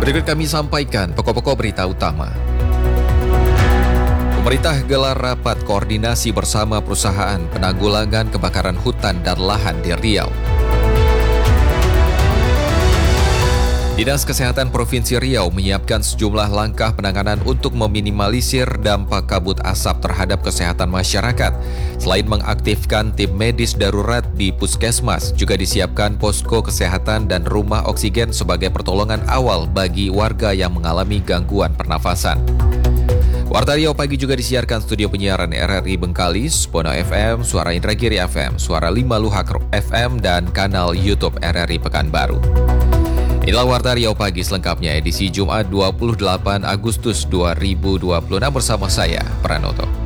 Berikut kami sampaikan pokok-pokok berita utama. Pemerintah gelar rapat koordinasi bersama perusahaan penanggulangan kebakaran hutan dan lahan di Riau. Dinas Kesehatan Provinsi Riau menyiapkan sejumlah langkah penanganan untuk meminimalisir dampak kabut asap terhadap kesehatan masyarakat. Selain mengaktifkan tim medis darurat di puskesmas, juga disiapkan posko kesehatan dan rumah oksigen sebagai pertolongan awal bagi warga yang mengalami gangguan pernafasan. Warta Riau Pagi juga disiarkan studio penyiaran RRI Bengkalis, Pono FM, Suara Indragiri FM, Suara 5 Luhak FM, dan kanal YouTube RRI Pekanbaru. Inilah Warta Riau Pagi selengkapnya edisi Jumat 28 Agustus 2026 bersama saya, Pranoto.